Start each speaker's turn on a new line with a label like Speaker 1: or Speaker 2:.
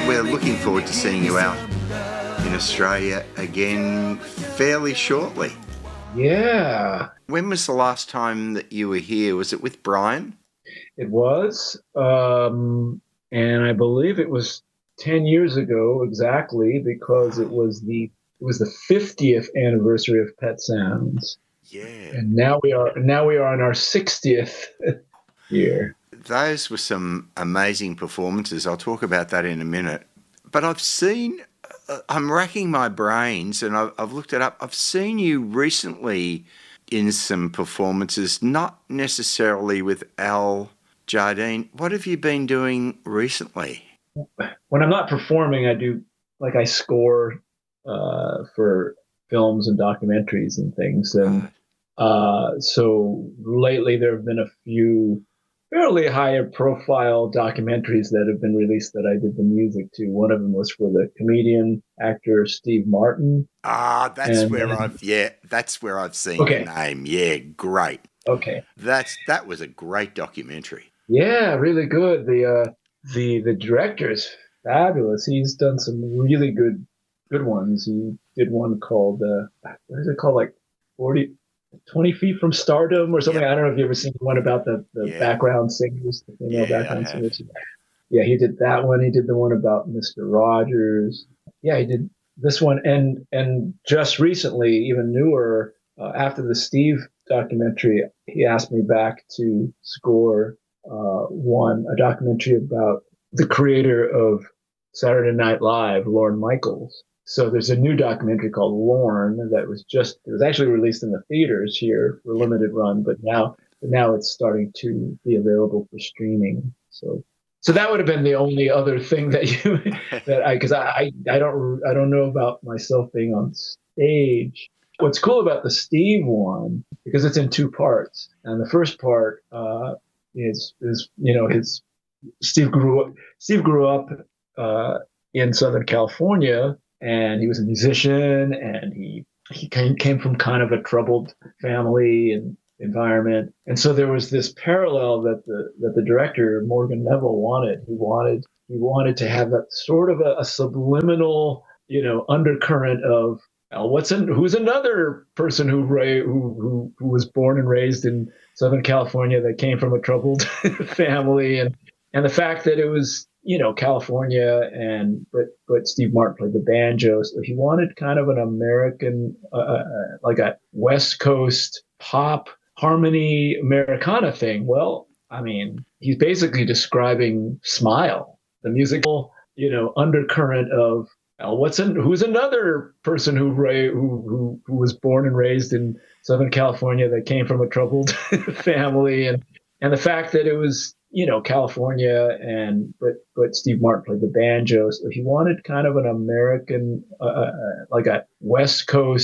Speaker 1: We're looking forward to seeing you out in Australia again fairly shortly.
Speaker 2: Yeah,
Speaker 1: When was the last time that you were here? Was it with Brian?
Speaker 2: it was. And I believe it was 10 years ago exactly because
Speaker 1: Wow.
Speaker 2: it was the 50th anniversary of Pet Sounds.
Speaker 1: Yeah.
Speaker 2: And now we are in our 60th year.
Speaker 1: Those were some amazing performances. I'll talk about that in a minute. But I'm racking my brains and I've looked it up. I've seen you recently in some performances, not necessarily with Al Jardine. What have you been doing recently?
Speaker 2: When I'm not performing, I score for films and documentaries and things. And
Speaker 1: Right.
Speaker 2: so lately there have been a few fairly higher profile documentaries that have been released that I did the music to. One of them was for the comedian actor Steve Martin.
Speaker 1: Ah,
Speaker 2: And then,
Speaker 1: that's where I've seen your
Speaker 2: okay,
Speaker 1: name. Yeah, great.
Speaker 2: okay.
Speaker 1: That was a great documentary.
Speaker 2: Yeah, really good. The director is fabulous. He's done some really good ones. He did one called what is it called? Like 40 20 feet from stardom or something.
Speaker 1: Yep.
Speaker 2: I don't know if you ever seen the one about the
Speaker 1: Yeah.
Speaker 2: background singers, the female
Speaker 1: Yeah, I
Speaker 2: background
Speaker 1: have.
Speaker 2: singers. Yeah, he did that one. He did the one about Mr. Rogers. Yeah, he did this one, and just recently, even newer, after the Steve documentary, he asked me back to score a documentary about the creator of Saturday Night Live, Lorne Michaels. So there's a new documentary called Lorne that it was actually released in the theaters here for a
Speaker 1: Yep.
Speaker 2: limited run, but now it's starting to be available for streaming. So that would have been the only other thing because I don't know about myself being on stage. What's cool about the Steve one, because it's in two parts, and the first part is his Steve grew up uh, in Southern California, and he was a musician, and he came from kind of a troubled family and environment, and so there was this parallel that the director Morgan Neville wanted. He wanted to have that sort of a subliminal, undercurrent of who's another person who was born and raised in Southern California that came from a troubled family, and the fact that it was California, but Steve Martin played the banjo, so he wanted kind of an American, like a West Coast pop harmony Americana thing. Well, I mean, he's basically describing Smile, the musical, undercurrent of who's another person who was born and raised in Southern California that came from a troubled family, and the fact that it was California, but Steve Martin played the banjo, so he wanted kind of an American, like a West Coast